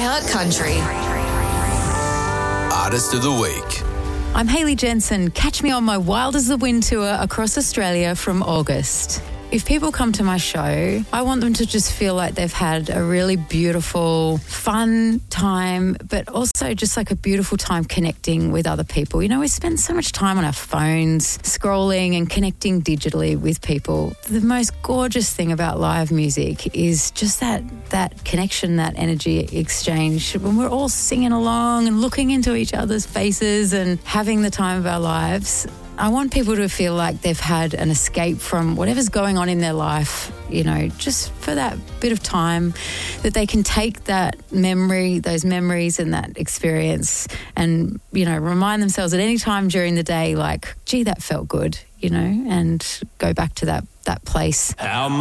Uncut Country. Artist of the Week. I'm Hayley Jensen. Catch me on my Wild as the Wind tour across Australia from August. If people come to my show, I want them to just feel like they've had a really beautiful, fun time, but also just like a beautiful time connecting with other people. You know, we spend so much time on our phones, scrolling and connecting digitally with people. The most gorgeous thing about live music is just that connection, that energy exchange. When we're all singing along and looking into each other's faces and having the time of our lives, I want people to feel like they've had an escape from whatever's going on in their life, you know, just for that bit of time, that they can take that memory, those memories and that experience and, you know, remind themselves at any time during the day, like, gee, that felt good, you know, and go back to that place. How